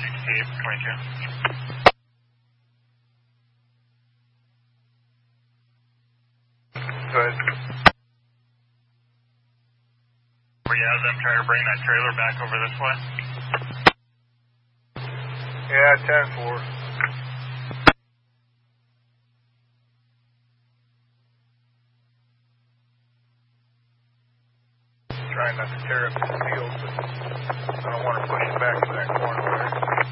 Go ahead. We have them try to bring that trailer back over this way. Yeah, 10-4. Trying not to tear up the field, but I don't want to push it back in that corner there.